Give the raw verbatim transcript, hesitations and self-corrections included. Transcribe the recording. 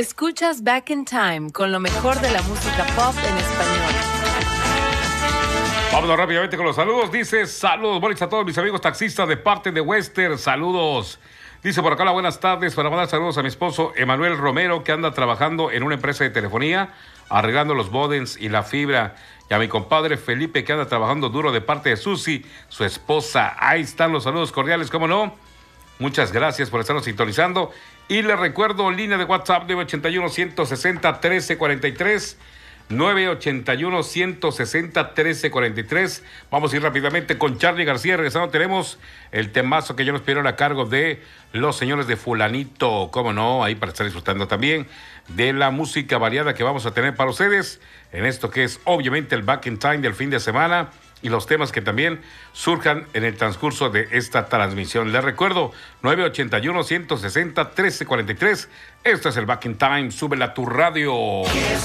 Escuchas Back in Time con lo mejor de la música pop en español. Vámonos rápidamente con los saludos. Dice, saludos, buenas a todos mis amigos taxistas de parte de Western. Saludos. Dice por acá, la buenas tardes, para mandar saludos a mi esposo Emanuel Romero, que anda trabajando en una empresa de telefonía, arreglando los modems y la fibra. Y a mi compadre Felipe, que anda trabajando duro de parte de Susi, su esposa. Ahí están los saludos cordiales, ¿cómo no? Muchas gracias por estarnos sintonizando. Y les recuerdo, línea de WhatsApp nueve ocho uno, uno seis cero, uno tres cuatro tres. nueve ocho uno, uno seis cero, uno tres cuatro tres. Vamos a ir rápidamente con Charly García. Regresando tenemos el temazo que ya nos pidieron a cargo de los señores de Fulanito. Cómo no, ahí para estar disfrutando también de la música variada que vamos a tener para ustedes en esto que es obviamente el Back in Time del fin de semana y los temas que también surjan en el transcurso de esta transmisión. Les recuerdo, nueve ocho uno, uno seis cero, uno tres cuatro tres. Esto es el Back in Time. Súbela a tu radio.